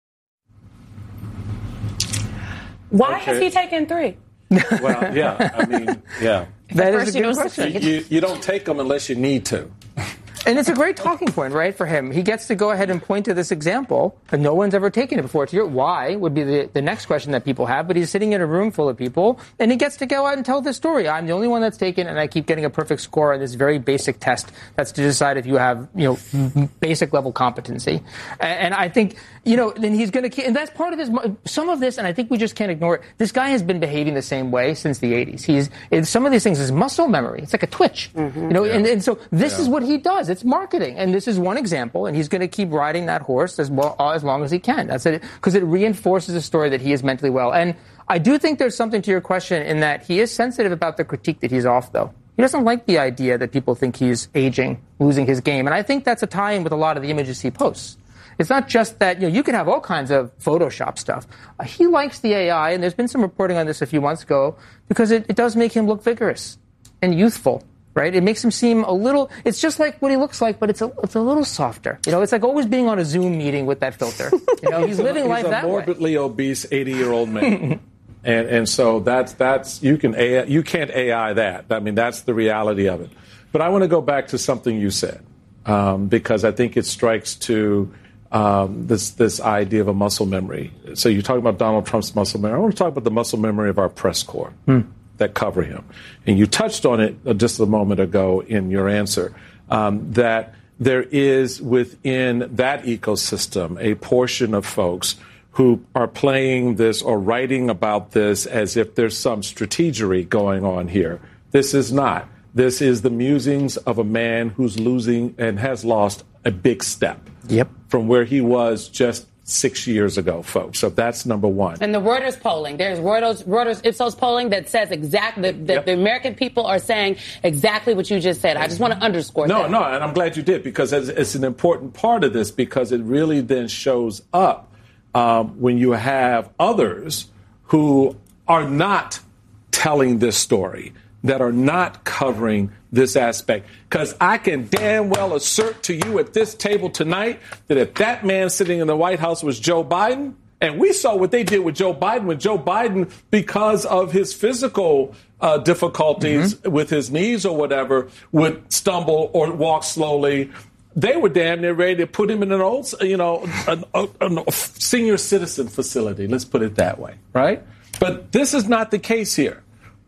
Why Okay. has he taken three? Well, yeah, I mean, yeah. That is a good question. You, you don't take them unless you need to. And it's a great talking point, right, for him. He gets to go ahead and point to this example, and no one's ever taken it before. To your why would be the, the next question that people have, but he's sitting in a room full of people, and he gets to go out and tell this story. I'm the only one that's taken, and I keep getting a perfect score on this very basic test that's to decide if you have, you know, basic level competency. And, and I think, you know, then he's going to, and that's part of his, some of this, and I think we just can't ignore it. This guy has been behaving the same way since the eighties. He's, some of these things is muscle memory. It's like a twitch, mm-hmm. you know, yeah. and, and so this yeah. is what he does. It's marketing. And this is one example, and he's going to keep riding that horse as well, as long as he can. That's it, because it reinforces a story that he is mentally well. And I do think there's something to your question in that he is sensitive about the critique that he's off, though. He doesn't like the idea that people think he's aging, losing his game. And I think that's a tie-in with a lot of the images he posts. It's not just that, you know, you can have all kinds of Photoshop stuff. Uh, he likes the A I, and there's been some reporting on this a few months ago, because it, it does make him look vigorous and youthful. Right? It makes him seem a little, it's just like what he looks like, but it's a, it's a little softer. You know, it's like always being on a Zoom meeting with that filter. You know, he's living he's life that way. He's a morbidly obese eighty-year-old man. and and so that's, that's you can A I, you can't A I that. I mean, that's the reality of it. But I want to go back to something you said, um, because I think it strikes to um, this, this idea of a muscle memory. So you're talking about Donald Trump's muscle memory. I want to talk about the muscle memory of our press corps. Hmm. that cover him. And you touched on it just a moment ago in your answer, um, that there is within that ecosystem a portion of folks who are playing this or writing about this as if there's some strategery going on here. This is not. This is the musings of a man who's losing and has lost a big step yep. from where he was just six years ago, folks. So that's number one. And the Reuters polling, there's Reuters, Reuters Ipsos polling that says exactly that, that yep. the American people are saying exactly what you just said. I just want to underscore no, that. No, no, and I'm glad you did, because it's, it's an important part of this, because it really then shows up um, when you have others who are not telling this story, that are not covering this aspect. Because I can damn well assert to you at this table tonight that if that man sitting in the White House was Joe Biden, and we saw what they did with Joe Biden, when Joe Biden, because of his physical uh, difficulties mm-hmm. with his knees or whatever, would stumble or walk slowly, they were damn near ready to put him in an old, you know, a, a, a senior citizen facility. Let's put it that way, right? But this is not the case here.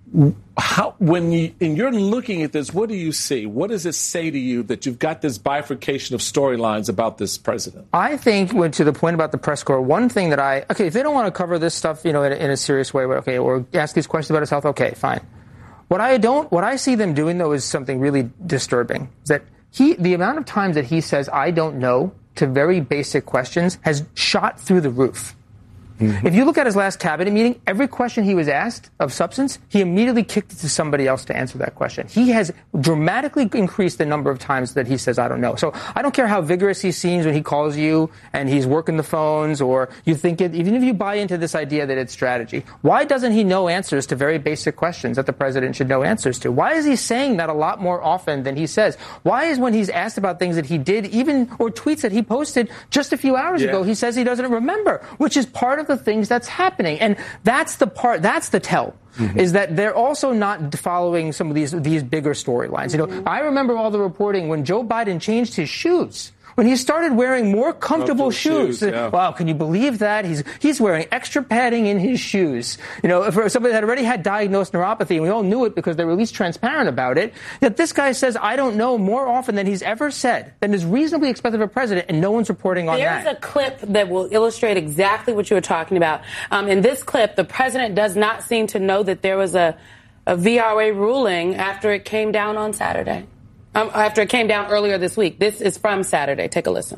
How, when you, and you're looking at this, what do you see? What does it say to you that you've got this bifurcation of storylines about this president? I think, when, to the point about the press corps, one thing that I, okay, if they don't want to cover this stuff, you know, in a, in a serious way, okay, or ask these questions about his health, okay, fine. What I don't, what I see them doing, though, is something really disturbing. Is that he, the amount of times that he says, I don't know, to very basic questions has shot through the roof. Mm-hmm. If you look at his last cabinet meeting, every question he was asked of substance, he immediately kicked it to somebody else to answer that question. He has dramatically increased the number of times that he says, I don't know. So I don't care how vigorous he seems when he calls you and he's working the phones, or you think it, even if you buy into this idea that it's strategy, why doesn't he know answers to very basic questions that the president should know answers to? Why is he saying that a lot more often than he says? Why is when he's asked about things that he did, even, or tweets that he posted just a few hours yeah. ago, he says he doesn't remember, which is part of the things that's happening. And that's the part, that's the tell. Mm-hmm. Is that they're also not following some of these these bigger storylines. You know, mm-hmm. I remember all the reporting when Joe Biden changed his shoes. When he started wearing more comfortable shoes. shoes yeah. Wow, can you believe that? He's he's wearing extra padding in his shoes. You know, for somebody that already had diagnosed neuropathy, and we all knew it because they were at least transparent about it, that this guy says, I don't know, more often than he's ever said, than is reasonably expected of a president, and no one's reporting on There's that. There's a clip that will illustrate exactly what you were talking about. Um, in this clip, the president does not seem to know that there was a, a V R A ruling after it came down on Saturday. Um, after it came down earlier this week. This is from Saturday. Take a listen.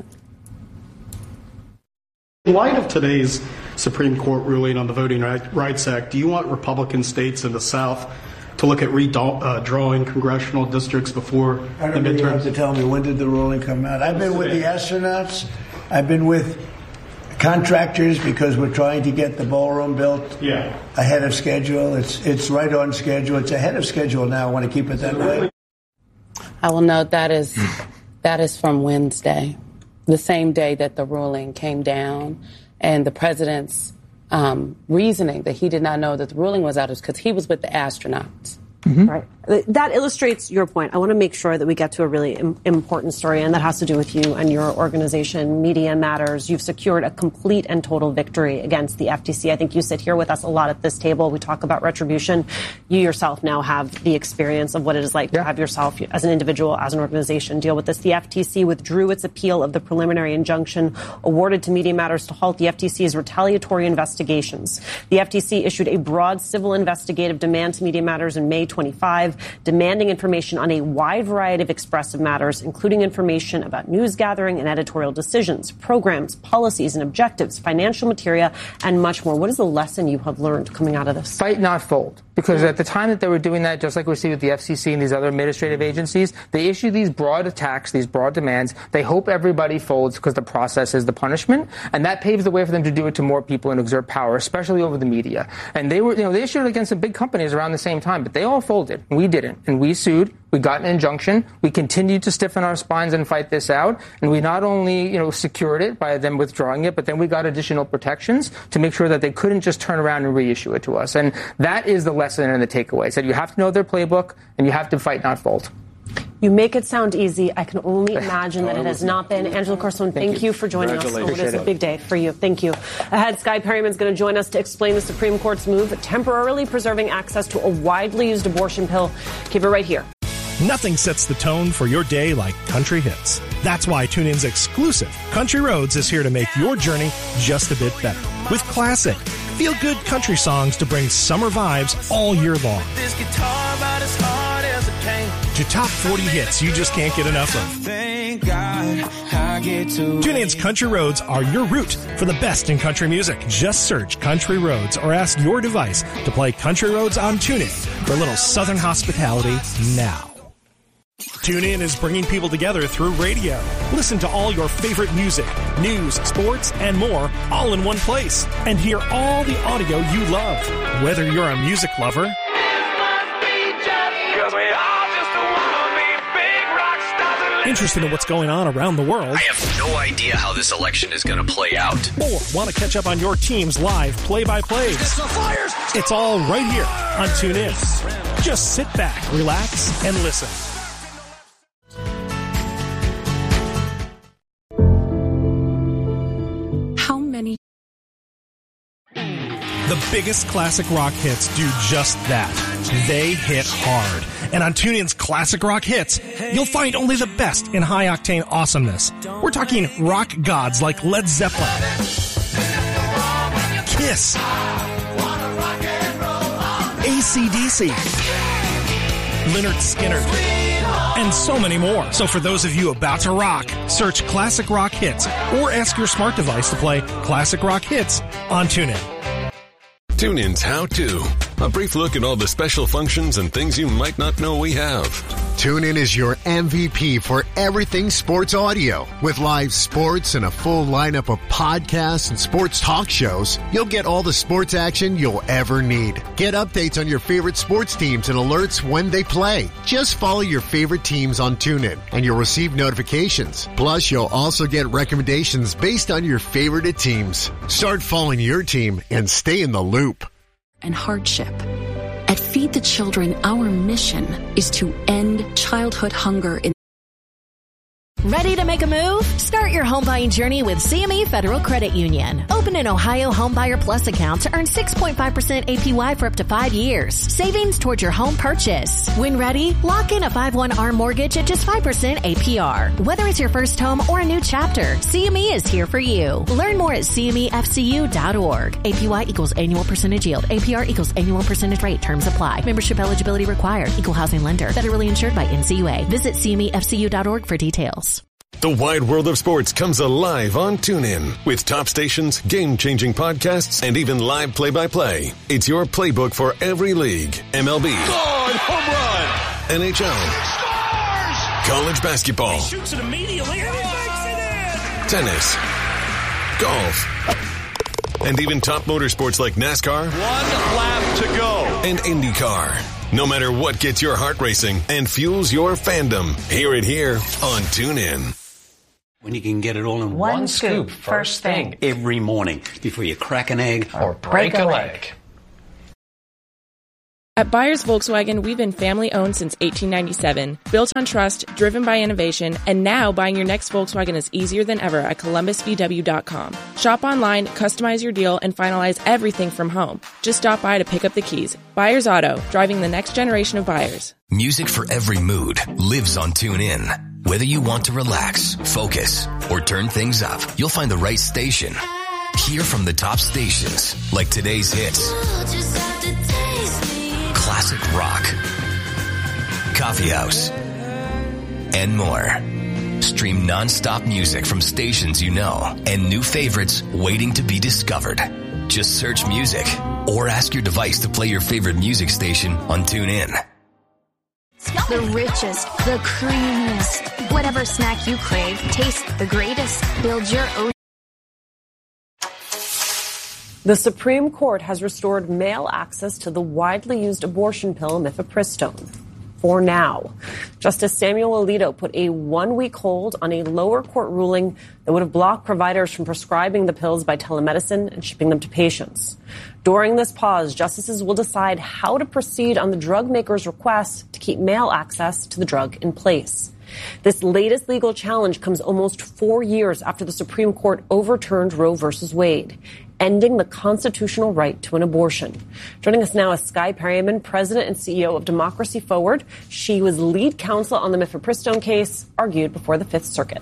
In light of today's Supreme Court ruling on the Voting Rights Act, do you want Republican states in the South to to look at redrawing congressional districts before I the don't really midterms. have to tell me, when did the ruling come out? I've been with the astronauts. I've been with contractors because we're trying to get the ballroom built yeah. ahead of schedule. It's it's right on schedule. It's ahead of schedule now. I want to keep it that way. I will note that is that is from Wednesday, the same day that the ruling came down, and the president's um, reasoning that he did not know that the ruling was out is because he was with the astronauts. Mm-hmm. Right. That illustrates your point. I want to make sure that we get to a really im- important story, and that has to do with you and your organization, Media Matters. You've secured a complete and total victory against the F T C. I think you sit here with us a lot at this table. We talk about retribution. You yourself now have the experience of what it is like yeah. to have yourself, as an individual, as an organization, deal with this. The F T C withdrew its appeal of the preliminary injunction awarded to Media Matters to halt the F T C's retaliatory investigations. The F T C issued a broad civil investigative demand to Media Matters in May twenty-fifth, demanding information on a wide variety of expressive matters, including information about news gathering and editorial decisions, programs, policies and objectives, financial material, and much more. What is the lesson you have learned coming out of this? Fight, not fold. Because at the time that they were doing that, just like we see with the F C C and these other administrative agencies, they issue these broad attacks, these broad demands. They hope everybody folds because the process is the punishment. And that paves the way for them to do it to more people and exert power, especially over the media. And they were, you know, they issued it against some big companies around the same time, but they all folded. We didn't. And we sued. We got an injunction. We continued to stiffen our spines and fight this out. And we not only, you know, secured it by them withdrawing it, but then we got additional protections to make sure that they couldn't just turn around and reissue it to us. And that is the lesson and the takeaway. So you have to know their playbook and you have to fight, not fold. You make it sound easy. I can only imagine that it has not been. Angelo Carson, thank, thank you. you for joining us. Oh, it is a big day for you. Thank you. Ahead, Sky Perryman is going to join us to explain the Supreme Court's move, temporarily preserving access to a widely used abortion pill. Keep it right here. Nothing sets the tone for your day like country hits. That's why TuneIn's exclusive Country Roads is here to make your journey just a bit better. With classic, feel-good country songs to bring summer vibes all year long. This guitar about as hard as it came. To top forty hits you just can't get enough of. Thank God I get to TuneIn's Country Roads are your route for the best in country music. Just search Country Roads or ask your device to play Country Roads on TuneIn for a little Southern hospitality now. TuneIn is bringing people together through radio. Listen to all your favorite music, news, sports, and more all in one place. And hear all the audio you love. Whether you're a music lover interested in what's going on around the world, I have no idea how this election is going to play out, or want to catch up on your team's live play-by-plays, it's all right here on TuneIn. Just sit back, relax, and listen. How many? The biggest classic rock hits do just that. They hit hard. And on TuneIn's Classic Rock Hits, you'll find only the best in high-octane awesomeness. We're talking rock gods like Led Zeppelin, Kiss, A C D C, Lynyrd Skynyrd, and so many more. So for those of you about to rock, search Classic Rock Hits or ask your smart device to play Classic Rock Hits on TuneIn. TuneIn's How To. A brief look at all the special functions and things you might not know we have. TuneIn is your M V P for everything sports audio. With live sports and a full lineup of podcasts and sports talk shows, you'll get all the sports action you'll ever need. Get updates on your favorite sports teams and alerts when they play. Just follow your favorite teams on TuneIn and you'll receive notifications. Plus, you'll also get recommendations based on your favorite teams. Start following your team and stay in the loop. And hardship. At Feed the Children, our mission is to end childhood hunger in. Ready to make a move? Start your home buying journey with C M E Federal Credit Union. Open an Ohio Homebuyer Plus account to earn six point five percent A P Y for up to five years. Savings towards your home purchase. When ready, lock in a five one R mortgage at just five percent A P R. Whether it's your first home or a new chapter, C M E is here for you. Learn more at C M E F C U dot org. A P Y equals annual percentage yield. A P R equals annual percentage rate. Terms apply. Membership eligibility required. Equal housing lender. Federally insured by N C U A. Visit C M E F C U dot org for details. The wide world of sports comes alive on TuneIn with top stations, game-changing podcasts, and even live play-by-play. It's your playbook for every league. M L B. God, home run! N H L. Scores! College basketball. He shoots it immediately and he makes it in! Tennis. Golf. And even top motorsports like NASCAR. One lap to go. And IndyCar. No matter what gets your heart racing and fuels your fandom, hear it here on TuneIn. When you can get it all in one, one scoop, scoop, first thing. thing, every morning before you crack an egg or break a leg. At Byers Volkswagen, we've been family-owned since eighteen ninety-seven, built on trust, driven by innovation, and now buying your next Volkswagen is easier than ever at Columbus V W dot com. Shop online, customize your deal, and finalize everything from home. Just stop by to pick up the keys. Byers Auto, driving the next generation of buyers. Music for every mood lives on TuneIn. Whether you want to relax, focus, or turn things up, you'll find the right station. Hear from the top stations, like today's hits. Classic rock, coffee house, and more. Stream non-stop music from stations you know and new favorites waiting to be discovered. Just search music or ask your device to play your favorite music station on TuneIn. The richest, the creamiest, whatever snack you crave, taste the greatest. Build your own. The Supreme Court has restored male access to the widely used abortion pill mifepristone. For now. Justice Samuel Alito put a one-week hold on a lower court ruling that would have blocked providers from prescribing the pills by telemedicine and shipping them to patients. During this pause, justices will decide how to proceed on the drug maker's request to keep male access to the drug in place. This latest legal challenge comes almost four years after the Supreme Court overturned Roe versus Wade, ending the constitutional right to an abortion. Joining us now is Skye Perryman, President and C E O of Democracy Forward. She was lead counsel on the mifepristone case, argued before the Fifth Circuit.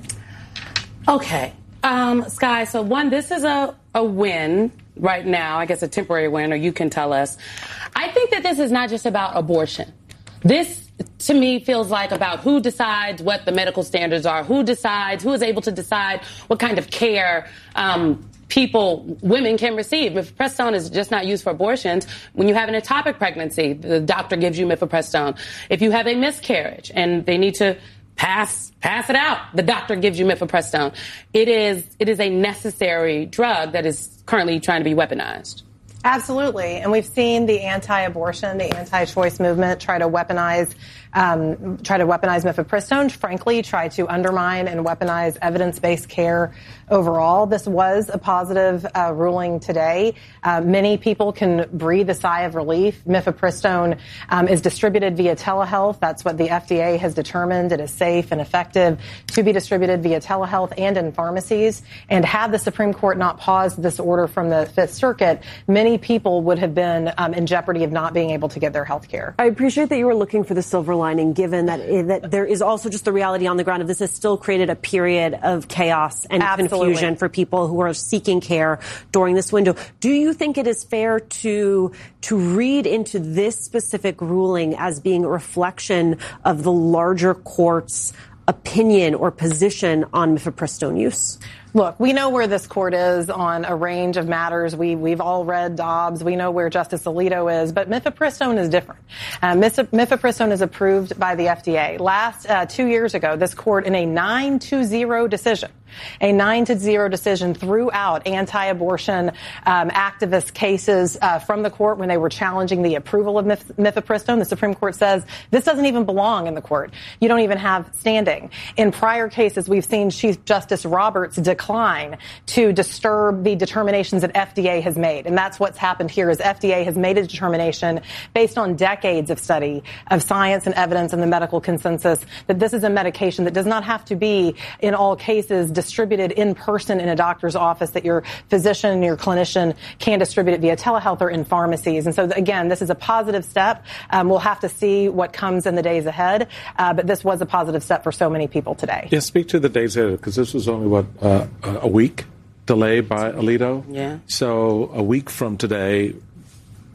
Okay. Um, Skye, so one, this is a, a win right now, I guess a temporary win, or you can tell us. I think that this is not just about abortion. This, to me, feels like about who decides what the medical standards are, who decides, who is able to decide what kind of care um, people, women can receive. Mifepristone is just not used for abortions. When you have an ectopic pregnancy, the doctor gives you mifepristone. If you have a miscarriage and they need to pass pass it out, the doctor gives you mifepristone. It is it is a necessary drug that is currently trying to be weaponized. Absolutely. And we've seen the anti-abortion, the anti-choice movement try to weaponize, um, try to weaponize mifepristone, frankly, try to undermine and weaponize evidence-based care overall. This was a positive uh, ruling today. Uh, many people can breathe a sigh of relief. Mifepristone um, is distributed via telehealth. That's what the F D A has determined. It is safe and effective to be distributed via telehealth and in pharmacies. And had the Supreme Court not paused this order from the Fifth Circuit, many people would have been um, in jeopardy of not being able to get their health care. I appreciate that you were looking for the silver lining, given that that there is also just the reality on the ground of this has still created a period of chaos and Absolutely. confusion for people who are seeking care during this window. Do you think it is fair to to read into this specific ruling as being a reflection of the larger court's opinion or position on mifepristone use? Look, we know where this court is on a range of matters. We, we've all read Dobbs. We know where Justice Alito is, but mifepristone is different. Uh, mifepristone is approved by the F D A. Last, uh, two years ago, this court in a nine to zero decision, a nine to zero decision threw out anti-abortion um, activist cases uh, from the court when they were challenging the approval of mif- mifepristone. The Supreme Court says this doesn't even belong in the court. You don't even have standing. In prior cases, we've seen Chief Justice Roberts decline to disturb the determinations that F D A has made. And that's what's happened here is F D A has made a determination based on decades of study of science and evidence and the medical consensus that this is a medication that does not have to be in all cases distributed in person in a doctor's office, that your physician, your clinician can distribute it via telehealth or in pharmacies. And so, again, this is a positive step. Um, we'll have to see what comes in the days ahead. Uh, but this was a positive step for so many people today. Yeah, speak to the days ahead, because this was only, what, uh, a week delay by Alito? Yeah. So a week from today, what?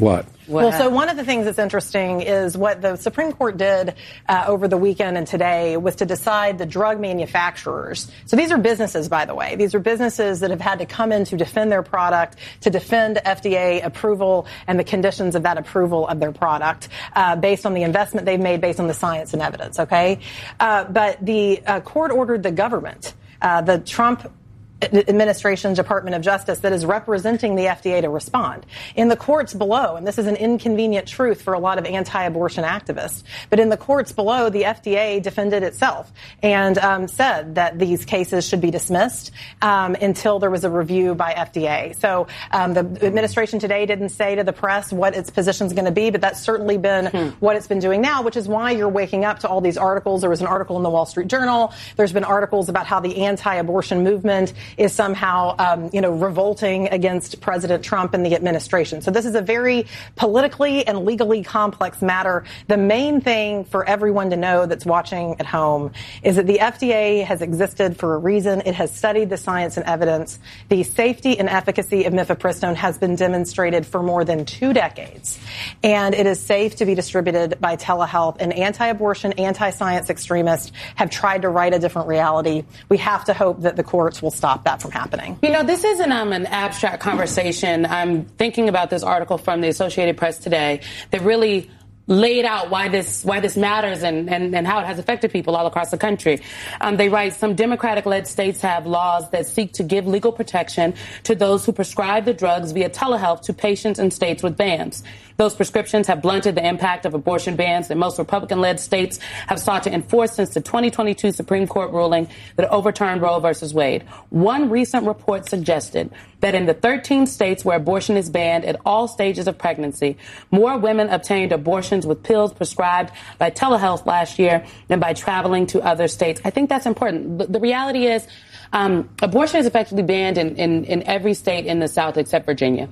What well, happened? So one of the things that's interesting is what the Supreme Court did uh, over the weekend and today was to decide the drug manufacturers. So these are businesses, by the way. These are businesses that have had to come in to defend their product, to defend F D A approval and the conditions of that approval of their product uh, based on the investment they've made, based on the science and evidence, okay? Uh, but the uh, court ordered the government, uh, the Trump administration, Department of Justice, that is representing the F D A to respond. In the courts below, and this is an inconvenient truth for a lot of anti-abortion activists, but in the courts below, the F D A defended itself and um, said that these cases should be dismissed um, until there was a review by F D A. So um, the administration today didn't say to the press what its position is going to be, but that's certainly been hmm. what it's been doing now, which is why you're waking up to all these articles. There was an article in the Wall Street Journal. There's been articles about how the anti-abortion movement is somehow, um, you know, revolting against President Trump and the administration. So this is a very politically and legally complex matter. The main thing for everyone to know that's watching at home is that the F D A has existed for a reason. It has studied the science and evidence. The safety and efficacy of mifepristone has been demonstrated for more than two decades. And it is safe to be distributed by telehealth. And anti-abortion, anti-science extremists have tried to write a different reality. We have to hope that the courts will stop that from happening. You know, this isn't um, an abstract conversation. I'm thinking about this article from the Associated Press today that really laid out why this why this matters and, and, and how it has affected people all across the country. Um, they write, some Democratic-led states have laws that seek to give legal protection to those who prescribe the drugs via telehealth to patients in states with bans. Those prescriptions have blunted the impact of abortion bans that most Republican-led states have sought to enforce since the twenty twenty-two Supreme Court ruling that overturned Roe versus Wade. One recent report suggested that in the thirteen states where abortion is banned at all stages of pregnancy, more women obtained abortions with pills prescribed by telehealth last year than by traveling to other states. I think that's important. The, the reality is um, abortion is effectively banned in, in, in every state in the South except Virginia.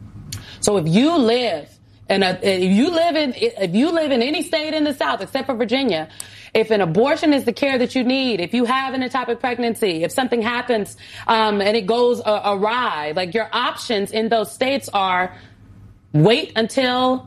So if you live And uh, if you live in if you live in any state in the South except for Virginia, if an abortion is the care that you need, if you have an ectopic pregnancy, if something happens um, and it goes uh, awry, like your options in those states are wait until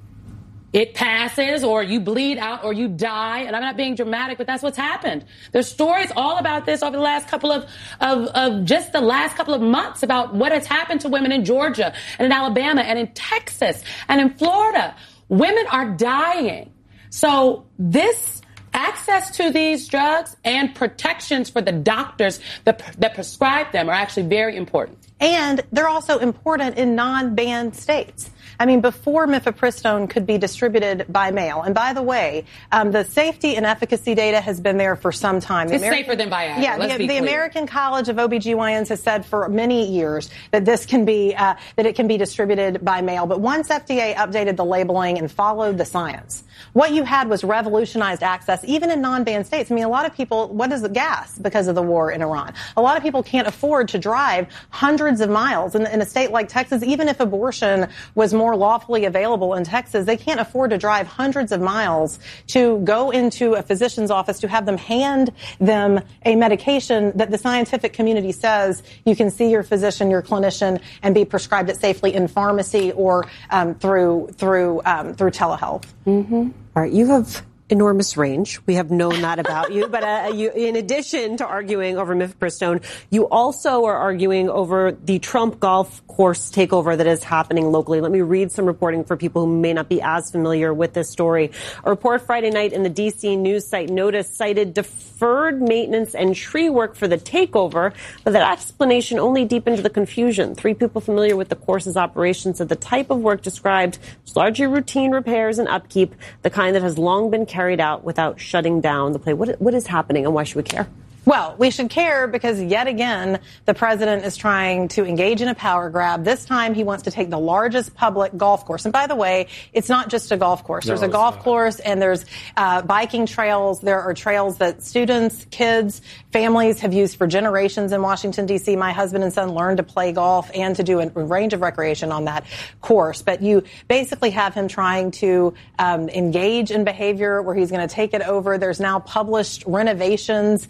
it passes or you bleed out or you die. And I'm not being dramatic, but that's what's happened. There's stories all about this over the last couple of, of, of just the last couple of months about what has happened to women in Georgia and in Alabama and in Texas and in Florida. Women are dying. So this access to these drugs and protections for the doctors that, that prescribe them are actually very important. And they're also important in non-banned states. I mean, before mifepristone could be distributed by mail. And by the way, um, the safety and efficacy data has been there for some time. The it's American, safer than Viagra. Yeah, Let's the, be the clear. American College of O B G Y Ns has said for many years that this can be uh, that it can be distributed by mail. But once F D A updated the labeling and followed the science, what you had was revolutionized access, even in non-banned states. I mean, a lot of people, what is the gas because of the war in Iran? A lot of people can't afford to drive hundreds of miles. In, in a state like Texas, even if abortion was more lawfully available in Texas, they can't afford to drive hundreds of miles to go into a physician's office to have them hand them a medication that the scientific community says you can see your physician, your clinician, and be prescribed it safely in pharmacy or um, through through um, through telehealth. Mm-hmm. All right, you have enormous range. We have known that about you. But uh, you, in addition to arguing over mifepristone, you also are arguing over the Trump golf course takeover that is happening locally. Let me read some reporting for people who may not be as familiar with this story. A report Friday night in the D C news site Notice cited deferred maintenance and tree work for the takeover, but that explanation only deepened the confusion. Three people familiar with the course's operations said the type of work described was largely routine repairs and upkeep, the kind that has long been carried carried out without shutting down the play. What, what is happening and why should we care? Well, we should care because yet again, the president is trying to engage in a power grab. This time he wants to take the largest public golf course. And by the way, it's not just a golf course. There's no, a golf not. course and there's uh, biking trails. There are trails that students, kids, families have used for generations in Washington, D C. My husband and son learned to play golf and to do a range of recreation on that course. But you basically have him trying to um, engage in behavior where he's going to take it over. There's now published renovations. Uh,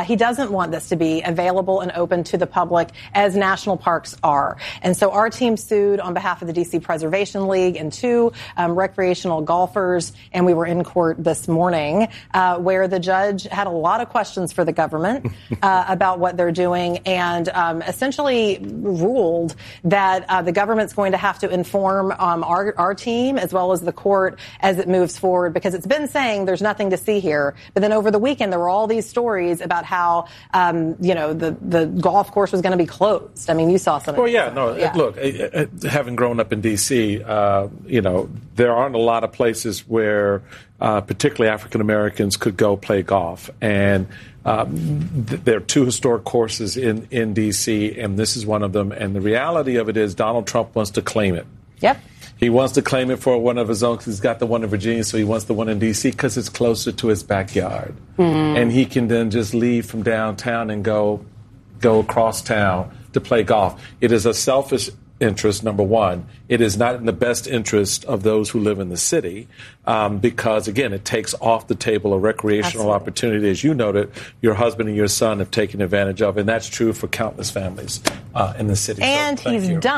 he doesn't want this to be available and open to the public as national parks are. And so our team sued on behalf of the D C Preservation League and two um, recreational golfers, and we were in court this morning uh, where the judge had a lot of questions for the government uh, about what they're doing and um, essentially ruled that uh, the government's going to have to inform um, our, our team as well as the court as it moves forward, because it's been saying there's nothing to see here. But then over the weekend, there were all these stories about how, um, you know, the, the golf course was going to be closed. I mean, you saw some of Well, it. yeah, no, Yeah. look, uh, having grown up in D C, uh, you know, there aren't a lot of places where uh, particularly African Americans could go play golf. And um, th- there are two historic courses in, in D C, and this is one of them. And the reality of it is Donald Trump wants to claim it. Yep. He wants to claim it for one of his own because he's got the one in Virginia, so he wants the one in D C because it's closer to his backyard. Mm-hmm. And he can then just leave from downtown and go go across town to play golf. It is a selfish interest, number one. It is not in the best interest of those who live in the city um, because, again, it takes off the table a recreational Absolutely. opportunity, as you noted, your husband and your son have taken advantage of, and that's true for countless families uh, in the city. And so, thank he's you. done.